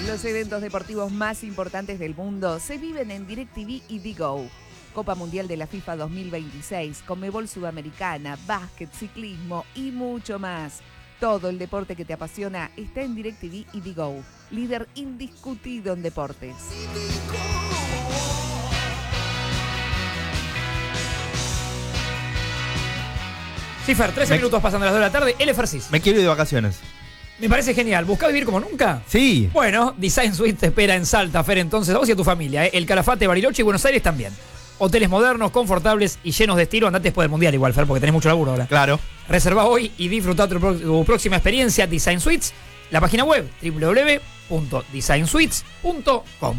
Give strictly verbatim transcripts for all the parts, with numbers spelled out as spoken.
Los eventos deportivos más importantes del mundo se viven en DirecTV y Digo. Copa Mundial de la FIFA dos mil veintiséis, Conmebol Sudamericana, básquet, ciclismo y mucho más. Todo el deporte que te apasiona está en DirecTV y Digo, líder indiscutido en deportes. Sí, Fer, trece me... minutos pasando las dos de la tarde, el Fercis. Me quiero ir de vacaciones. Me parece genial. ¿Buscás vivir como nunca? Sí. Bueno, Design Suite te espera en Salta, Fer, entonces a vos y a tu familia, ¿eh? El Calafate, Bariloche y Buenos Aires también. Hoteles modernos, confortables y llenos de estilo. Andate después del Mundial igual, Fer, porque tenés mucho laburo ahora. Claro. Reserva hoy y disfruta tu, tu próxima experiencia Design Suites. La página web doble u doble u doble u punto design suites punto com.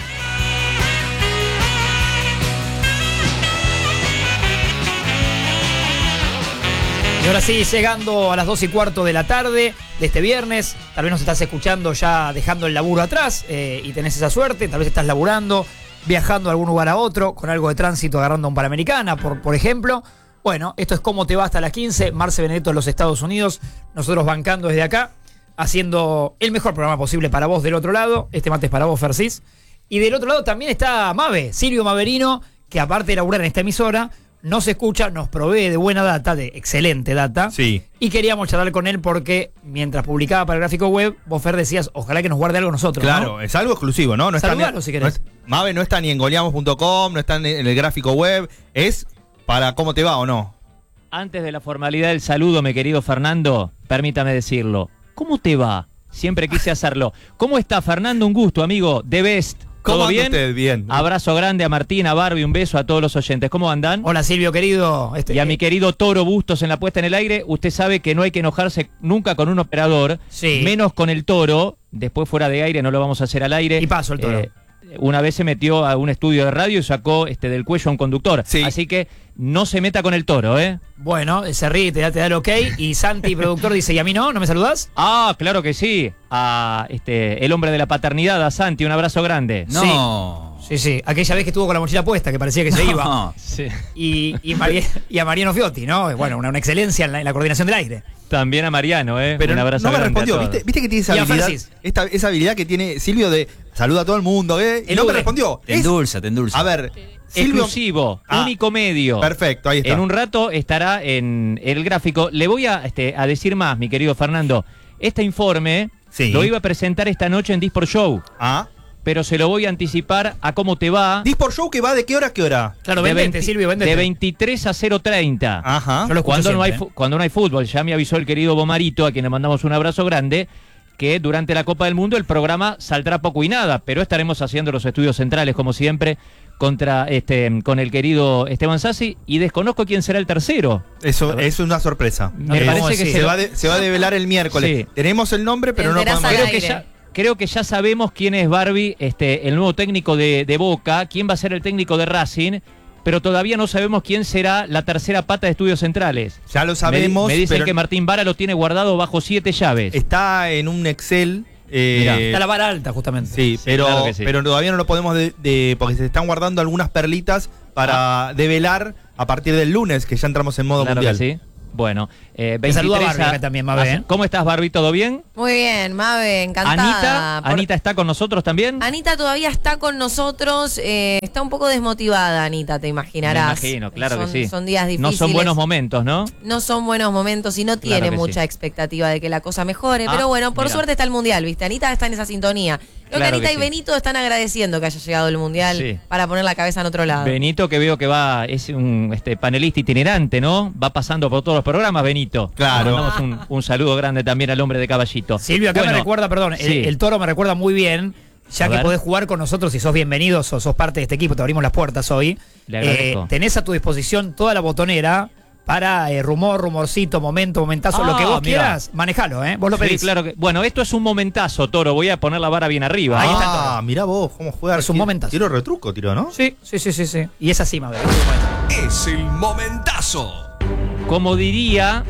Y ahora sí, llegando a las dos y cuarto de la tarde de este viernes, tal vez nos estás escuchando ya dejando el laburo atrás eh, y tenés esa suerte, tal vez estás laburando, viajando de algún lugar a otro, con algo de tránsito agarrando un Panamericana, por, por ejemplo. Bueno, esto es Cómo te va hasta las quince, Marce Benedetto de los Estados Unidos, nosotros bancando desde acá, haciendo el mejor programa posible para vos del otro lado, este mate es para vos, Fercis. Y del otro lado también está Mave, Silvio Maverino, que aparte de laburar en esta emisora, nos escucha, nos provee de buena data, de excelente data. Sí. Y queríamos charlar con él porque mientras publicaba para el gráfico web, vos, Fer, decías, ojalá que nos guarde algo nosotros. Claro, ¿no? Es algo exclusivo, ¿no? No Saludalo, está ni, si querés. No es, Mave no está ni en goleamos punto com, no está en el gráfico web, es para cómo te va o no. Antes de la formalidad del saludo, mi querido Fernando, permítame decirlo. ¿Cómo te va? Siempre quise hacerlo. ¿Cómo está, Fernando? Un gusto, amigo. The Best. ¿Todo bien? Usted? Bien. Abrazo grande a Martín, a Barbie, un beso a todos los oyentes. ¿Cómo andan? Hola, Silvio, querido. Este, y a mi querido Toro Bustos en la puesta en el aire. Usted sabe que no hay que enojarse nunca con un operador, sí. Menos con el Toro. Después fuera de aire, no lo vamos a hacer al aire. Y paso el Toro. Eh, una vez se metió a un estudio de radio y sacó este, del cuello a un conductor. Sí. Así que no se meta con el Toro, ¿eh? Bueno, se ríe, te da, te da el ok. Y Santi, productor, dice, ¿y a mí no? ¿No me saludás? Ah, claro que sí. A este, el hombre de la paternidad, a Santi, un abrazo grande. No. Sí, sí. Aquella vez que estuvo con la mochila puesta, que parecía que se no. iba. Sí. Y, y, Marie, y a Mariano Fiotti, ¿no? Bueno, una, una excelencia en la, en la coordinación del aire. También a Mariano, ¿eh? Pero un abrazo no me grande respondió. ¿Viste, ¿Viste que tiene esa habilidad? Esta, esa habilidad que tiene Silvio de saluda a todo el mundo, ¿eh? Y no me respondió. Te endulza, te endulza. A ver. Silvio, exclusivo, ah, único medio. Perfecto, ahí está. En un rato estará en el gráfico. Le voy a, este, a decir más, mi querido Fernando. Este informe sí. Lo iba a presentar esta noche en Disport Show. Ah. Pero se lo voy a anticipar a cómo te va. ¿Disport Show que va de qué hora a qué hora? Claro, de vendete, Silvio, vendete. De veintitrés a cero treinta. Ajá. Yo lo cuando, no hay, cuando no hay fútbol. Ya me avisó el querido Bomarito, a quien le mandamos un abrazo grande, que durante la Copa del Mundo el programa saldrá poco y nada, pero estaremos haciendo los estudios centrales, como siempre, contra este con el querido Esteban Sassi, y desconozco quién será el tercero. Eso es una sorpresa. Me parece que se, se, va de, se va a develar el miércoles. Sí. Tenemos el nombre, pero no podemos... Creo que ya... Creo que ya sabemos quién es Barbie, este, el nuevo técnico de, de Boca, quién va a ser el técnico de Racing, pero todavía no sabemos quién será la tercera pata de Estudios Centrales. Ya lo sabemos. Me, me dicen pero que Martín Vara lo tiene guardado bajo siete llaves. Está en un Excel. Eh, Mirá, está la vara alta, justamente. Sí, sí pero, claro sí. pero todavía no lo podemos de, de, porque se están guardando algunas perlitas para ah. develar a partir del lunes, que ya entramos en modo claro mundial. Que sí. Bueno, eh, veintitrés saluda a Barbie a... también, Mabe. ¿eh? ¿Cómo estás, Barbie? ¿Todo bien? Muy bien, Mabe, encantada. Anita, por... Anita está con nosotros también. Anita todavía está con nosotros, eh, está un poco desmotivada, Anita, te imaginarás. Me imagino, claro son, que sí. Son días difíciles. No son buenos momentos, ¿no? No son buenos momentos y no tiene claro mucha sí. expectativa de que la cosa mejore, ah, pero bueno, por mira. suerte está el Mundial, ¿viste? Anita está en esa sintonía. Creo claro que Anita que y sí. Benito están agradeciendo que haya llegado el Mundial sí. para poner la cabeza en otro lado. Benito, que veo que va, es un este, panelista itinerante, ¿no? Va pasando por todos los programas, Benito. Claro. Mandamos un, un saludo grande también al hombre de Caballito. Silvio, acá bueno, me recuerda, perdón, sí. el, el Toro me recuerda muy bien, ya a que ver. podés jugar con nosotros y sos bienvenido, sos, sos parte de este equipo, te abrimos las puertas hoy. Le agradezco. Eh, tenés a tu disposición toda la botonera para eh, rumor, rumorcito, momento, momentazo, ah, lo que vos mirá. quieras, manejalo, ¿eh? Vos lo pedís. Sí, claro que, bueno, esto es un momentazo, Toro, voy a poner la vara bien arriba. Ahí está. Ah, mirá vos cómo juega. Es un momentazo. Tiro retruco, tiro, ¿no? Sí, sí, sí, sí, sí. Y es así, Mabel. Es el momentazo. Como diría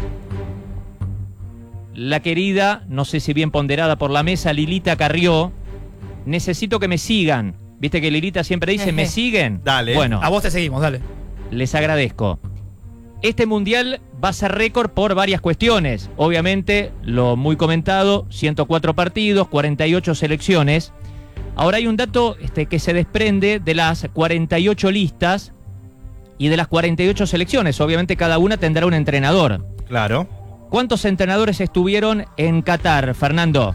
la querida, no sé si bien ponderada por la mesa, Lilita Carrió, necesito que me sigan. ¿Viste que Lilita siempre dice, ¿me siguen? Dale. Bueno, a vos te seguimos, dale. Les agradezco. Este mundial va a ser récord por varias cuestiones. Obviamente, lo muy comentado, ciento cuatro partidos, cuarenta y ocho selecciones. Ahora hay un dato este, que se desprende de las cuarenta y ocho listas y de las cuarenta y ocho selecciones. Obviamente cada una tendrá un entrenador. Claro. ¿Cuántos entrenadores estuvieron en Qatar, Fernando?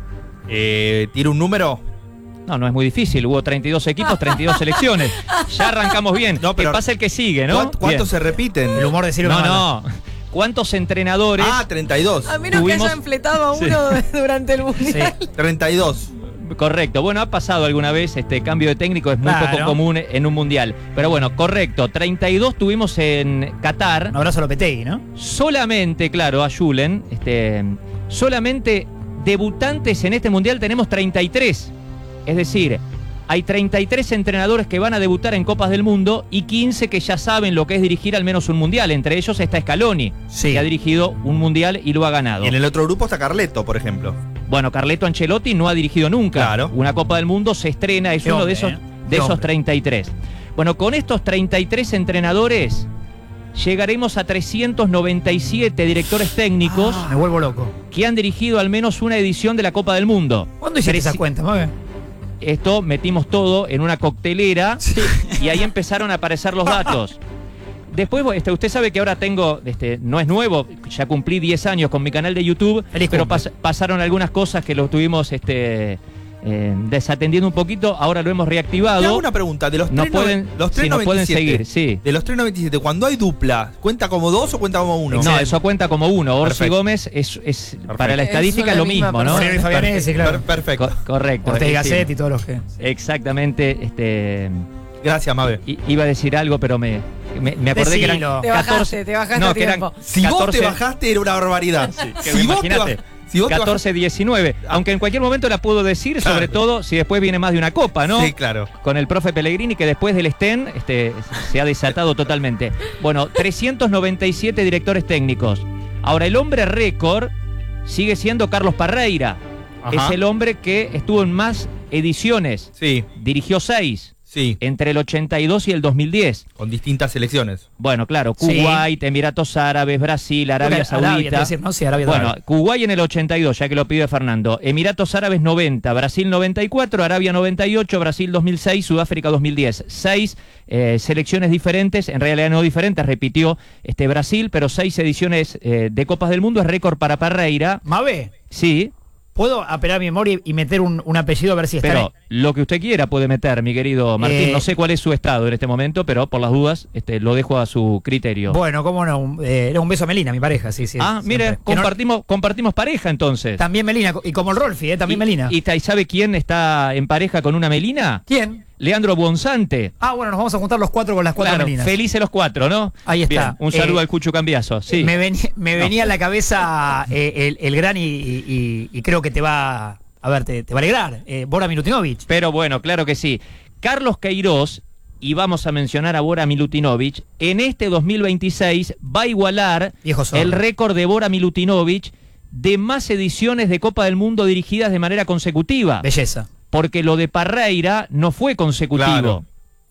Eh, ¿Tira un número? No, no es muy difícil. Hubo treinta y dos equipos, treinta y dos selecciones. Ya arrancamos bien. No, pero que pasa el que sigue, ¿no? ¿Cuántos Bien. se repiten? El humor de Ciro No, me mata. no. ¿Cuántos entrenadores? Ah, treinta y dos. A menos Tuvimos- que haya enfletado a Sí. uno durante el mundial. Sí. treinta y dos. Correcto. Bueno, ha pasado alguna vez este cambio de técnico, es muy Claro. poco común en un mundial. Pero bueno, correcto. treinta y dos tuvimos en Qatar. Un abrazo a Lopetegui, ¿no? Solamente, claro, a Julen, este, solamente debutantes en este mundial tenemos treinta y tres. Es decir, hay treinta y tres entrenadores que van a debutar en Copas del Mundo y quince que ya saben lo que es dirigir al menos un mundial. Entre ellos está Scaloni, Sí. que ha dirigido un mundial y lo ha ganado. Y en el otro grupo está Carleto, por ejemplo. Bueno, Carleto Ancelotti no ha dirigido nunca. Claro. Una Copa del Mundo se estrena, es Qué uno hombre, de esos, ¿eh? de Qué esos hombre. treinta y tres. Bueno, con estos treinta y tres entrenadores llegaremos a trescientos noventa y siete directores técnicos Ah, me vuelvo loco. que han dirigido al menos una edición de la Copa del Mundo. ¿Cuándo hiciste Treci- esa cuenta, Mabe? Esto metimos todo en una coctelera y ahí empezaron a aparecer los datos. Después, este, usted sabe que ahora tengo, este, no es nuevo, ya cumplí diez años con mi canal de YouTube, Feliz pero cumple. pas- pasaron algunas cosas que lo tuvimos este, eh, desatendiendo un poquito, ahora lo hemos Te hago reactivado. una pregunta. De los No tres pueden- los sí, no pueden 3.97, seguir, sí. De los tres noventa y siete, cuando hay dupla, ¿cuenta como dos o cuenta como uno? No, eso cuenta como uno. Orsi Perfecto. Gómez es, es para la Es estadística una lo misma mismo, ¿no? persona. y Fabianesi, Per- claro. Perfecto. Co- correcto. Ortega sí. Gasset y todos los que. Exactamente, este, Gracias, Mabe. i- iba a decir algo, pero me, me, me acordé que Decilo. eran Te bajaste, te bajaste no, a que eran tiempo. Si vos catorce te bajaste, era una barbaridad. que si, vos te imagínate. baj- si vos te catorce diecinueve, aunque en cualquier momento la puedo decir, Claro. sobre todo si después viene más de una copa, ¿no? Sí, claro. Con el profe Pellegrini, que después del Sten este, se ha desatado totalmente. Bueno, trescientos noventa y siete directores técnicos. Ahora, el hombre récord sigue siendo Carlos Parreira. Ajá. Es el hombre que estuvo en más ediciones. Sí, Dirigió seis, sí. entre el ochenta y dos y el dos mil diez. Con distintas selecciones. Bueno, claro, Sí. Kuwait, Emiratos Árabes, Brasil, Arabia Creo que Arabia, te Saudita. iba a decir, no, sí, Arabia Bueno, Saudita. Kuwait en el ochenta y dos, ya que lo pide Fernando. Emiratos Árabes noventa, Brasil noventa y cuatro, Arabia noventa y ocho, Brasil dos mil seis, Sudáfrica dos mil diez. Seis eh, selecciones diferentes, en realidad no diferentes, repitió este Brasil, pero seis ediciones eh, de Copas del Mundo es récord para Parreira. Mabe, Sí, ¿puedo apelar mi memoria y meter un, un apellido a ver si está pero lo que usted quiera puede meter, mi querido Martín. Eh, no sé cuál es su estado en este momento, pero por las dudas este, lo dejo a su criterio. Bueno, cómo no. un- eh, era un beso a Melina, mi pareja, sí, sí. ah, mire, siempre. Que no- compartimos, compartimos pareja entonces. También Melina, y como el Rolfi, eh, también y, Melina. ¿Y, y sabe quién está en pareja con una Melina? ¿Quién? Leandro Buonsante. Ah, bueno, nos vamos a juntar los cuatro con las cuatro Claro, Melinas. felices los cuatro, ¿no? Ahí está. Bien, un saludo Eh, al Cucho Cambiaso. Sí. Me, venía, me No. venía a la cabeza eh, el, el gran y, y- y creo que te va. A ver, te, te va a alegrar. Eh, Bora Milutinovic. Pero bueno, claro que sí. Carlos Queiroz, y vamos a mencionar a Bora Milutinovic, en este dos mil veintiséis va a igualar Viejo zorro. el récord de Bora Milutinovic de más ediciones de Copa del Mundo dirigidas de manera consecutiva. Belleza. Porque lo de Parreira no fue consecutivo. Claro.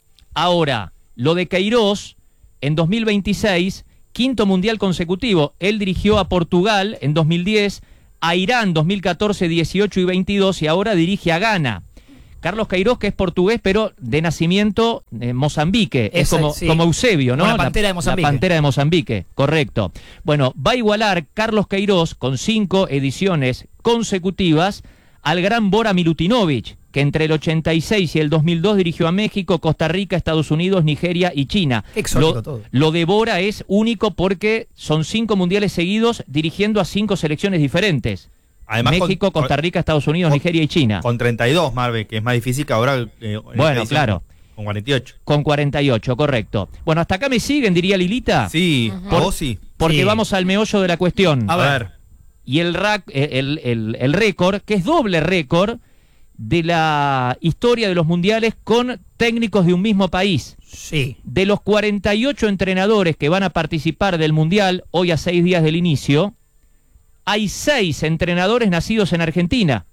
Ahora, lo de Queiroz, en dos mil veintiséis, quinto mundial consecutivo. Él dirigió a Portugal en dos mil diez, a Irán dos mil catorce, dieciocho y veintidós, y ahora dirige a Ghana. Carlos Queiroz, que es portugués, pero de nacimiento eh, Mozambique. Es Esa- como, sí. como Eusebio, ¿no? Una pantera de Mozambique. La pantera de Mozambique, correcto. Bueno, va a igualar Carlos Queiroz con cinco ediciones consecutivas al gran Bora Milutinovic, que entre el ochenta y seis y el dos mil dos dirigió a México, Costa Rica, Estados Unidos, Nigeria y China. Qué exótico lo, todo. lo de Bora es único porque son cinco mundiales seguidos dirigiendo a cinco selecciones diferentes. Además, México, con- Costa Rica, Estados Unidos, con- Nigeria y China. Con treinta y dos, Marve, que es más difícil que ahora. eh, en esta Bueno, edición, claro. Con cuarenta y ocho. Con cuarenta y ocho, correcto. Bueno, hasta acá me siguen, diría Lilita. Sí, a vos sí. Porque Sí. vamos al meollo de la cuestión. A ver. Y el, rac- eh, el, el, el récord, que es doble récord de la historia de los mundiales con técnicos de un mismo país. Sí. De los cuarenta y ocho entrenadores que van a participar del mundial, hoy a seis días del inicio, hay seis entrenadores nacidos en Argentina.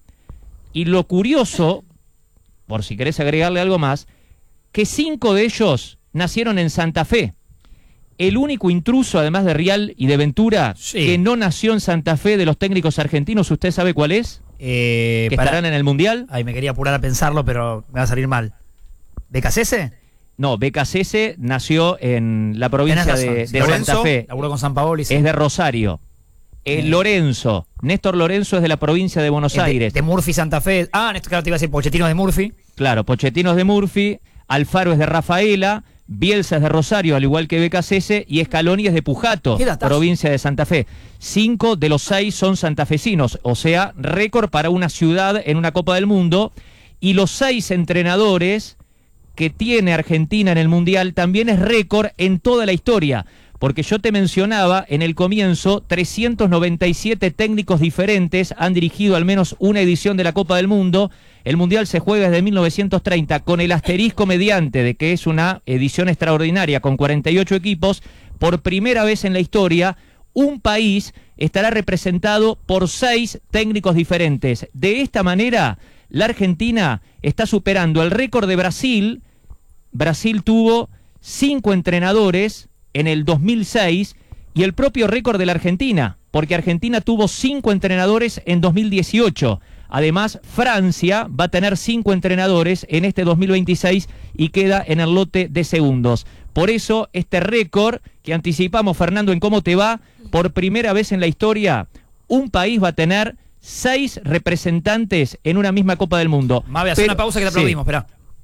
Y lo curioso, por si querés agregarle algo más, que cinco de ellos nacieron en Santa Fe. el único intruso, además de Rial y de Ventura, Sí. que no nació en Santa Fe de los técnicos argentinos, ¿usted sabe cuál es? Eh, ¿Que para- estarán en el Mundial? Ay, me quería apurar a pensarlo, pero me va a salir mal. ¿Becasese? No, Becasese nació en la provincia Tenés de, razón. de Lorenzo, Santa Fe. Laburó con San Paolo y Es de Rosario. Eh, Lorenzo, Néstor Lorenzo es de la provincia de Buenos de, Aires. de Murphy Santa Fe. Ah, esto claro te iba a decir Pochettino de Murphy. Claro, Pochettino es de Murphy, Alfaro es de Rafaela, Bielsa es de Rosario, al igual que Becasese, y Scaloni es de Pujato, ¿Qué datazo? provincia de Santa Fe. Cinco de los seis son santafesinos, o sea, récord para una ciudad en una Copa del Mundo. Y los seis entrenadores que tiene Argentina en el Mundial también es récord en toda la historia. Porque yo te mencionaba en el comienzo, trescientos noventa y siete técnicos diferentes han dirigido al menos una edición de la Copa del Mundo. El Mundial se juega desde mil novecientos treinta, con el asterisco mediante de que es una edición extraordinaria con cuarenta y ocho equipos. Por primera vez en la historia, un país estará representado por seis técnicos diferentes. De esta manera, la Argentina está superando el récord de Brasil. Brasil tuvo cinco entrenadores en el dos mil seis y el propio récord de la Argentina, porque Argentina tuvo cinco entrenadores en dos mil dieciocho. Además, Francia va a tener cinco entrenadores en este dos mil veintiséis y queda en el lote de segundos. Por eso, este récord que anticipamos, Fernando, en Cómo Te Va, por primera vez en la historia, un país va a tener seis representantes en una misma Copa del Mundo. Mabe, hace Pero- una pausa que te sí. aplaudimos, esperá.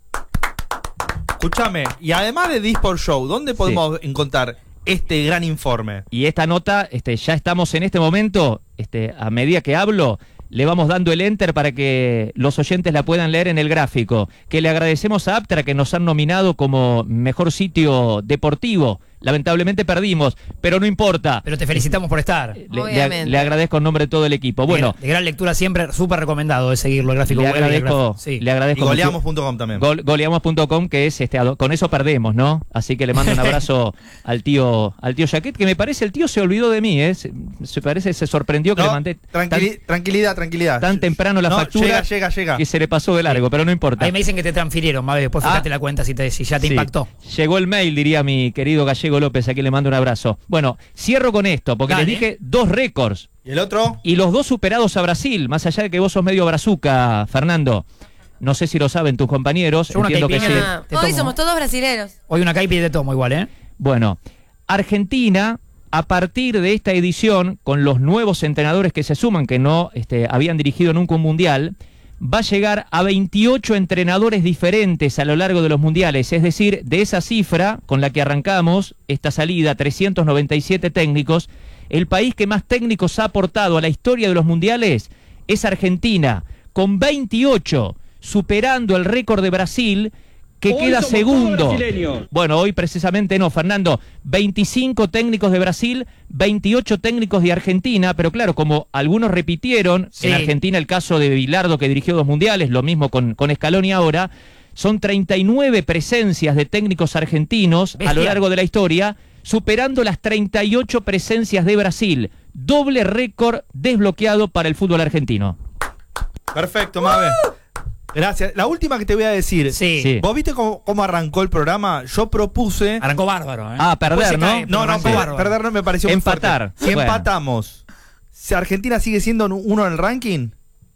Escúchame, y además de Disport Show, ¿dónde podemos encontrar este gran informe? Y esta nota, este, ya estamos en este momento, este, a medida que hablo, le vamos dando el enter para que los oyentes la puedan leer en el gráfico. Que le agradecemos a Aptra que nos han nominado como mejor sitio deportivo. Lamentablemente perdimos, pero no importa. Pero te felicitamos por estar. Le, le- Obviamente. le agradezco en nombre de todo el equipo. Bueno, de, de gran lectura siempre, súper recomendado de seguirlo, el gráfico le web y el agradezco, gráfico- sí. le Y agradezco mucho- goleamos punto com también. Gol- goleamos punto com, que es este, ado- con eso perdemos, ¿no? Así que le mando un abrazo al tío al tío Jaquet, que me parece el tío se olvidó de mí, ¿eh? Se, se parece, se sorprendió que No, le mandé tranquili- tranquilidad, tranquilidad. tan, tan temprano la No, factura Llega, llega, llega. que se le pasó de largo, pero no importa. Ahí me dicen que te transfirieron, Mabe, después fíjate Ah. la cuenta si, te, si ya te Sí. impactó. Llegó el mail, diría mi querido Gallego López, a quien le mando un abrazo. Bueno, cierro con esto, porque Dale. les dije dos récords. ¿Y el otro? Y los dos superados a Brasil, más allá de que vos sos medio brazuca, Fernando. No sé si lo saben tus compañeros, Yo una entiendo que sí. caipirinha Ah, te hoy tomo. somos todos brasileros. Hoy una caipi de tomo igual, ¿eh? Bueno, Argentina, a partir de esta edición, con los nuevos entrenadores que se suman, que no este, habían dirigido nunca un mundial, va a llegar a veintiocho entrenadores diferentes a lo largo de los mundiales. Es decir, de esa cifra con la que arrancamos esta salida, trescientos noventa y siete técnicos, el país que más técnicos ha aportado a la historia de los mundiales es Argentina, con veintiocho, superando el récord de Brasil, que queda segundo. Bueno, hoy precisamente no, Fernando. veinticinco técnicos de Brasil, veintiocho técnicos de Argentina, pero claro, como algunos repitieron, Sí. en Argentina el caso de Bilardo que dirigió dos mundiales, lo mismo con, con Scaloni ahora, son treinta y nueve presencias de técnicos argentinos a lo Bestia. largo de la historia, superando las treinta y ocho presencias de Brasil. Doble récord desbloqueado para el fútbol argentino. Perfecto, Mabe. Gracias. La última que te voy a decir. Sí. Sí. ¿Vos viste cómo, cómo arrancó el programa? Yo propuse... Arrancó bárbaro, ¿eh? Ah, perder, Después se ¿no? cae, pero No, no, arrancó per- bárbaro. perder no me pareció muy Empatar. fuerte. Si Bueno. empatamos, ¿si Argentina sigue siendo uno en el ranking?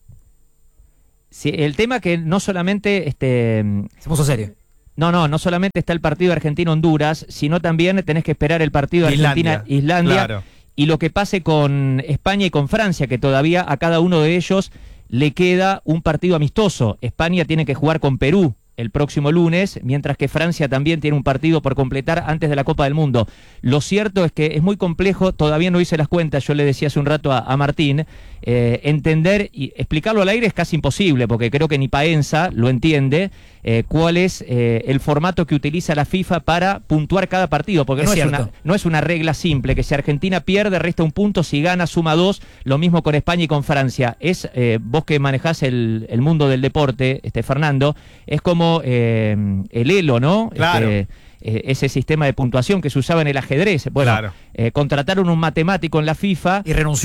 Sí, el tema que no solamente este, Se puso serio. No, no, no solamente está el partido Argentina-Honduras, sino también tenés que esperar el partido Argentina-Islandia Claro. y lo que pase con España y con Francia, que todavía a cada uno de ellos le queda un partido amistoso. España tiene que jugar con Perú el próximo lunes, mientras que Francia también tiene un partido por completar antes de la Copa del Mundo. Lo cierto es que es muy complejo, todavía no hice las cuentas, yo le decía hace un rato a, a Martín, eh, entender y explicarlo al aire es casi imposible, porque creo que ni Paenza lo entiende, eh, cuál es eh, el formato que utiliza la FIFA para puntuar cada partido, porque Es no es, cierto. una, no es una regla simple, que si Argentina pierde, resta un punto, si gana, suma dos, lo mismo con España y con Francia. Es, eh, vos que manejás el, el mundo del deporte, este Fernando, es como eh, el Elo, ¿no? Claro. Este, eh, ese sistema de puntuación que se usaba en el ajedrez. Bueno, Claro. eh, contrataron un matemático en la FIFA. Y renunció.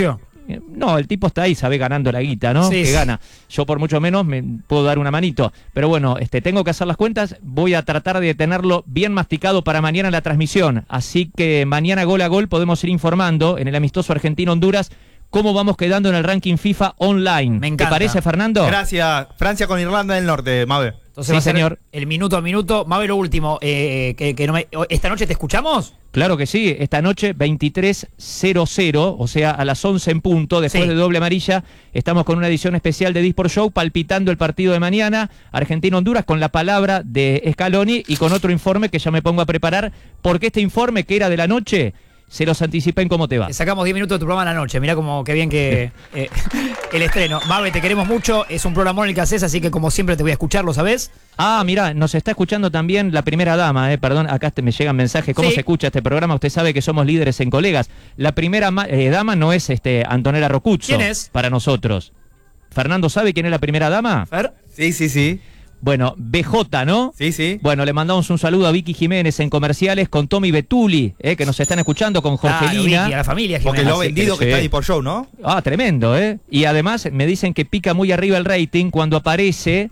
Eh, No, el tipo está ahí, sabe ganando la guita, ¿no? Sí, que sí. gana. Yo por mucho menos me puedo dar una manito. Pero bueno, este, tengo que hacer las cuentas. Voy a tratar de tenerlo bien masticado para mañana en la transmisión. Así que mañana gol a gol podemos ir informando en el amistoso Argentina-Honduras cómo vamos quedando en el ranking FIFA online. Me encanta. ¿Te parece, Fernando? Gracias. Francia con Irlanda del Norte, Mabe. Entonces Sí, va a ser señor. el minuto a minuto. Mabe, lo último, eh, que, que no me- ¿esta noche te escuchamos? Claro que sí, esta noche veintitrés cero cero, o sea, a las once en punto, después Sí. de doble amarilla, estamos con una edición especial de Disport Show, palpitando el partido de mañana, Argentina-Honduras, con la palabra de Scaloni y con otro informe que ya me pongo a preparar, porque este informe que era de la noche, se los anticipé en cómo te va. Te sacamos diez minutos de tu programa a la noche. Mirá como qué bien que eh, el estreno. Mabe, te queremos mucho. Es un programón el que haces, así que como siempre te voy a escuchar, ¿lo sabés? Ah, mirá, nos está escuchando también la primera dama, eh, perdón, acá te- me llegan mensajes, ¿cómo Sí. se escucha este programa? Usted sabe que somos líderes en colegas. La primera ma- eh, dama no es este Antonella Rocuzzo. ¿Quién es? Para nosotros. ¿Fernando sabe quién es la primera dama? Fer. Sí, sí, sí. Bueno, B J, ¿no? Sí, sí. Bueno, le mandamos un saludo a Vicky Jiménez en comerciales, con Tommy Betuli, eh, que nos están escuchando, con Claro, Jorgelina. Vicky, a la familia Porque Jiménez. lo Así vendido que que, sí. está ahí por show, ¿no? Ah, tremendo, ¿eh? Y además me dicen que pica muy arriba el rating cuando aparece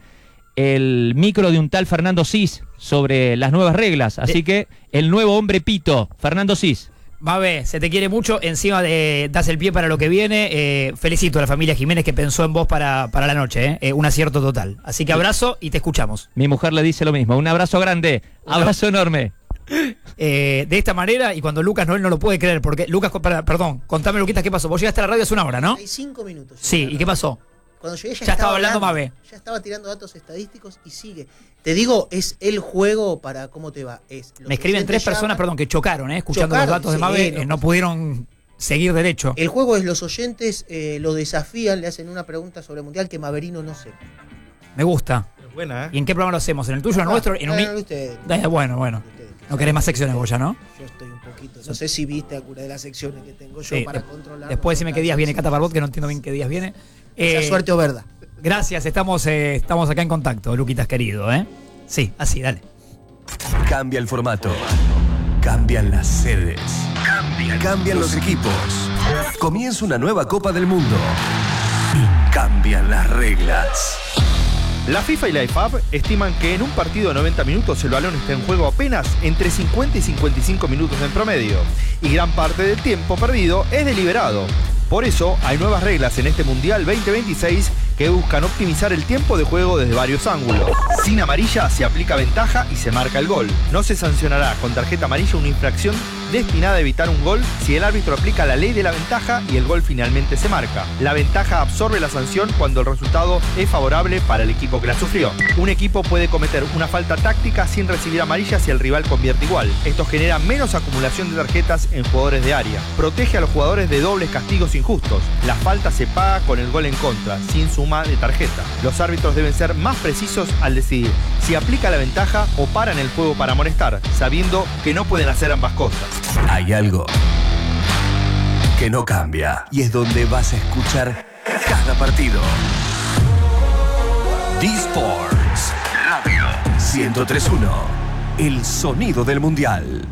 el micro de un tal Fernando Cis sobre las nuevas reglas. Así Eh. que el nuevo hombre pito, Fernando Cis. Mabe, se te quiere mucho. Encima de das el pie para lo que viene. Eh, felicito a la familia Jiménez que pensó en vos para, para la noche. Eh. Eh, un acierto total. Así que abrazo y te escuchamos. Mi mujer le dice lo mismo. Un abrazo grande, abrazo enorme. Eh, de esta manera, y cuando Lucas Noel no lo puede creer, porque Lucas, para- perdón, contame, Luquitas, ¿qué pasó? Vos llegaste a la radio hace una hora, ¿no? Hay cinco minutos. Sí, ¿y qué pasó? Cuando llegué ya, Ya estaba hablando Mabe. Ya estaba tirando datos estadísticos y sigue. Te digo, es el juego para cómo te va. Es los Me escriben oyentes tres personas, llaman. perdón, que chocaron, ¿eh? Escuchando Chocaron, los datos de sí, Mabe, no. eh, no pudieron seguir derecho. El juego es los oyentes eh, lo desafían, le hacen una pregunta sobre el Mundial que Maverino no sepa. Me gusta. Es buena, ¿Y ¿eh? en qué programa lo hacemos? ¿En el tuyo, en el nuestro? En un... Ah, ustedes, Eh, bueno, bueno. ustedes, No querés más secciones vos ya, ¿no? Yo estoy un poquito. No sé si viste alguna de las secciones que tengo yo Sí, para de- controlar. Después decime qué días viene Cata Barbot, que no entiendo bien qué días viene. Eh, Esa suerte o verdad. Gracias, estamos, eh, estamos acá en contacto, Luquitas querido, ¿eh? Sí, así, dale. Cambia el formato. Cambian las sedes. Cambian los equipos. Comienza una nueva Copa del Mundo. Y cambian las reglas. La FIFA y la I F A B estiman que en un partido de noventa minutos el balón está en juego apenas entre cincuenta y cincuenta y cinco minutos en promedio. Y gran parte del tiempo perdido es deliberado. Por eso hay nuevas reglas en este Mundial veinte veintiséis que buscan optimizar el tiempo de juego desde varios ángulos. Sin amarilla se aplica ventaja y se marca el gol. No se sancionará con tarjeta amarilla una infracción destinada a evitar un gol si el árbitro aplica la ley de la ventaja y el gol finalmente se marca. La ventaja absorbe la sanción cuando el resultado es favorable para el equipo que la sufrió. Un equipo puede cometer una falta táctica sin recibir amarilla si el rival convierte igual. Esto genera menos acumulación de tarjetas en jugadores de área. Protege a los jugadores de dobles castigos injustos. La falta se paga con el gol en contra, sin suma de tarjeta. Los árbitros deben ser más precisos al decidir si aplica la ventaja o paran el juego para amonestar, sabiendo que no pueden hacer ambas cosas. Hay algo que no cambia y es donde vas a escuchar cada partido. D-Sports Radio ciento tres punto uno. El sonido del mundial.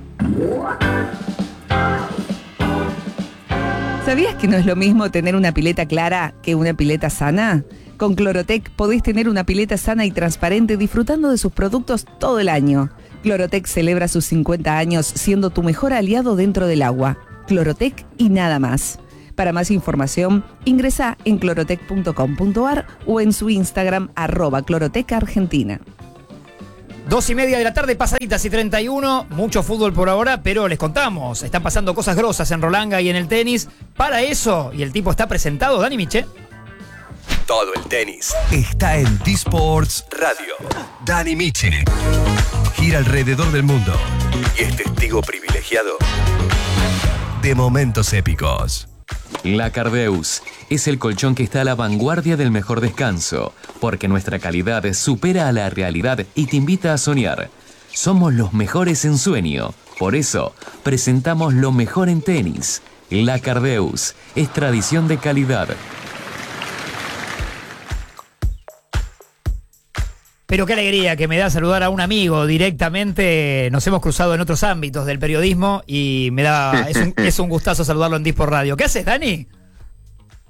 ¿Sabías que no es lo mismo tener una pileta clara que una pileta sana? Con Clorotec podés tener una pileta sana y transparente disfrutando de sus productos todo el año. Clorotec celebra sus cincuenta años siendo tu mejor aliado dentro del agua. Clorotec y nada más. Para más información, ingresa en clorotec punto com punto a r o en su Instagram arroba Clorotec Argentina. Dos y media de la tarde, pasaditas y treinta y uno. Mucho fútbol por ahora, pero les contamos. Están pasando cosas grosas en Rolanga y en el tenis. Para eso, y el tipo está presentado, Dani Miche. Todo el tenis está en D-Sports Radio. Dani Miche gira alrededor del mundo y es testigo privilegiado de momentos épicos. La Cardeus es el colchón que está a la vanguardia del mejor descanso, porque nuestra calidad supera a la realidad y te invita a soñar. Somos los mejores en sueño, por eso presentamos lo mejor en tenis. La Cardeus es tradición de calidad. Pero qué alegría que me da saludar a un amigo directamente. Nos hemos cruzado en otros ámbitos del periodismo y me da es un, es un gustazo saludarlo en Disport Radio. ¿Qué haces, Dani?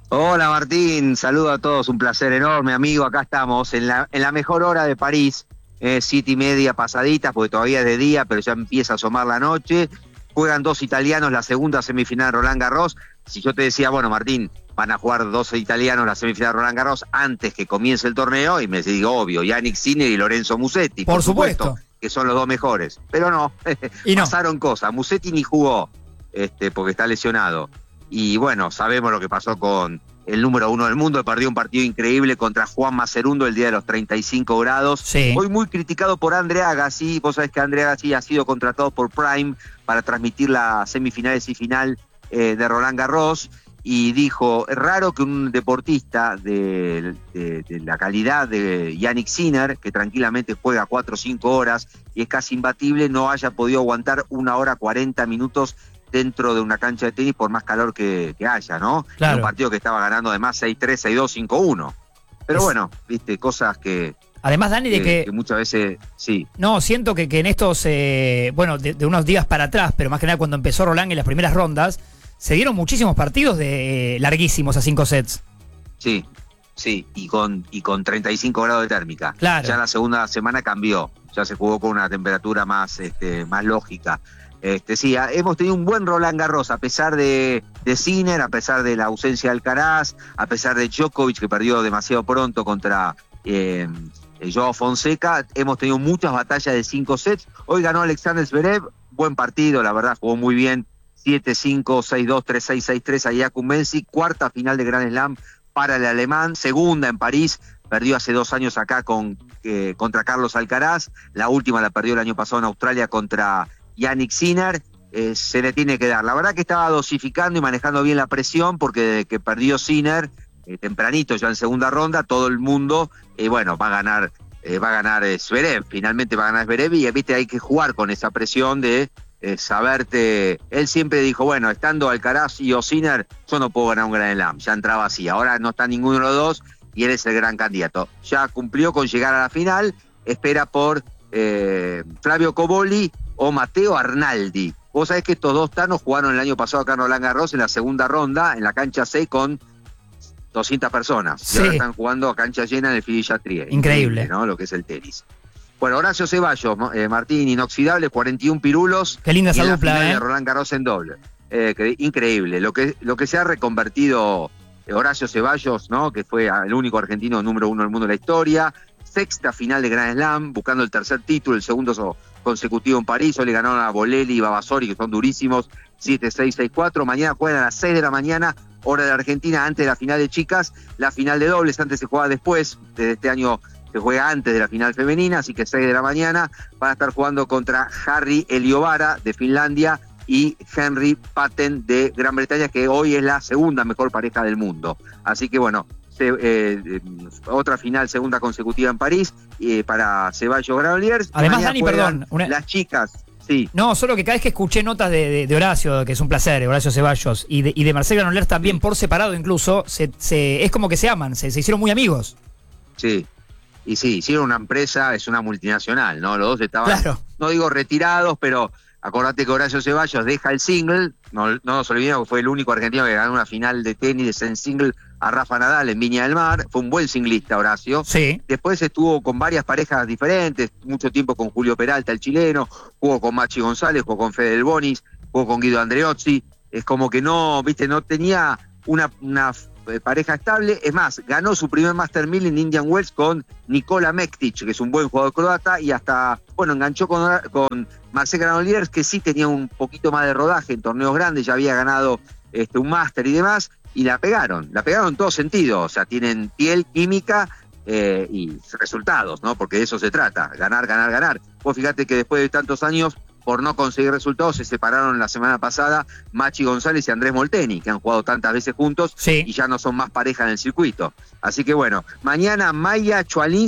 Hola Martín, saludo a todos, un placer enorme, amigo. Acá estamos en la, en la mejor hora de París, eh, siete y media pasaditas, porque todavía es de día, pero ya empieza a asomar la noche. Juegan dos italianos la segunda semifinal de Roland Garros. Si yo te decía, bueno Martín, van a jugar dos italianos la semifinal de Roland Garros antes que comience el torneo, y me digo, obvio, Yannick Sinner y Lorenzo Musetti. Por, por supuesto. supuesto. Que son los dos mejores. Pero no, y no. pasaron cosas. Musetti ni jugó, este, porque está lesionado. Y bueno, sabemos lo que pasó con el número uno del mundo, perdió un partido increíble contra Juan Macerundo el día de los treinta y cinco grados. Sí. Hoy muy criticado por Andre Agassi. Vos sabés que Andre Agassi ha sido contratado por Prime para transmitir las semifinales y final eh, de Roland Garros. Y dijo, es raro que un deportista de, de, de la calidad de Yannick Sinner, que tranquilamente juega cuatro o cinco horas y es casi imbatible, no haya podido aguantar una hora cuarenta minutos dentro de una cancha de tenis por más calor que, que haya, ¿no? Claro. En un partido que estaba ganando además seis tres, seis dos, cinco uno. Pero es... bueno, viste, cosas que... Además, Dani, de que, que... que muchas veces, sí. No, siento que, que en estos, eh, bueno, de, de unos días para atrás, pero más que nada cuando empezó Roland en las primeras rondas, se dieron muchísimos partidos de eh, larguísimos a cinco sets. Sí, sí, y con, y con treinta y cinco grados de térmica. Claro. Ya la segunda semana cambió, ya se jugó con una temperatura más, este, más lógica. Este, sí, hemos tenido un buen Roland Garros, a pesar de, de Sinner, a pesar de la ausencia de Alcaraz, a pesar de Djokovic, que perdió demasiado pronto contra eh, Joao Fonseca. Hemos tenido muchas batallas de cinco sets. Hoy ganó Alexander Zverev, buen partido, la verdad, jugó muy bien. siete cinco, seis dos, tres seis, seis tres a Jakub Mensik, cuarta final de Grand Slam para el alemán, segunda en París, perdió hace dos años acá con, eh, contra Carlos Alcaraz, la última la perdió el año pasado en Australia contra Yannick Sinner. Eh, se le tiene que dar. La verdad que estaba dosificando y manejando bien la presión, porque desde que perdió Sinner, eh, tempranito ya en segunda ronda, todo el mundo, eh, bueno, va a ganar, eh, va a ganar eh, Zverev, finalmente va a ganar Zverev, y viste, hay que jugar con esa presión de eh, saberte. Él siempre dijo, bueno, estando Alcaraz y o Sinner, yo no puedo ganar un Grand Slam, ya entraba así, ahora no está ninguno de los dos y él es el gran candidato. Ya cumplió con llegar a la final, espera por eh, Flavio Cobolli o Matteo Arnaldi. Vos sabés que estos dos tanos jugaron el año pasado acá en Roland Garros en la segunda ronda, en la cancha seis, con doscientas personas. Sí. Y ahora están jugando a cancha llena en el Philippe Chatrier. Increíble, ¿no? Lo que es el tenis. Bueno, Horacio Ceballos, eh, Martín, inoxidable, cuarenta y uno pirulos. Qué linda esa y dupla, la final ¿eh? de Roland Garros en doble. Eh, que, increíble. Lo que, lo que se ha reconvertido Horacio Ceballos, ¿no? Que fue el único argentino número uno del mundo de la historia. Sexta final de Grand Slam, buscando el tercer título, el segundo consecutivo en París. Hoy le ganaron a Bolelli y Babasori, que son durísimos, siete seis, seis cuatro. Mañana juegan a las seis de la mañana, hora de Argentina, antes de la final de chicas. La final de dobles, antes se juega después, desde este año se juega antes de la final femenina, así que seis de la mañana van a estar jugando contra Harry Eliovara de Finlandia y Henry Patten de Gran Bretaña, que hoy es la segunda mejor pareja del mundo. Así que bueno, se, eh, eh, otra final, segunda consecutiva en París, eh, para Ceballos Granollers. Además, Dani, perdón. Una... Las chicas, sí. No, solo que cada vez que escuché notas de, de, de Horacio, que es un placer, Horacio Ceballos, y de, y de Marcel Granollers también, sí, por separado incluso, se, se, es como que se aman, se, se hicieron muy amigos. Sí. Y sí, hicieron una empresa, es una multinacional, ¿no? Los dos estaban, claro, no digo retirados, pero acordate que Horacio Ceballos deja el single, no, no nos olvidemos que fue el único argentino que ganó una final de tenis en single a Rafa Nadal en Viña del Mar. Fue un buen singlista, Horacio. Sí. Después estuvo con varias parejas diferentes, mucho tiempo con Julio Peralta, el chileno, jugó con Machi González, jugó con Fede Del Bonis, jugó con Guido Andreozzi. Es como que no, viste, no tenía una, una pareja estable. Es más, ganó su primer Master mil en Indian Wells con Nikola Mektic, que es un buen jugador croata, y hasta, bueno, enganchó con, con Marcel Granollers, que sí tenía un poquito más de rodaje en torneos grandes, ya había ganado este, un Master y demás, y la pegaron, la pegaron en todo sentido, o sea, tienen piel, química eh, y resultados, ¿no? Porque de eso se trata, ganar, ganar, ganar. Vos fíjate que después de tantos años, por no conseguir resultados, se separaron la semana pasada Machi González y Andrés Molteni, que han jugado tantas veces juntos, sí, y ya no son más pareja en el circuito. Así que bueno, mañana Maya Chualin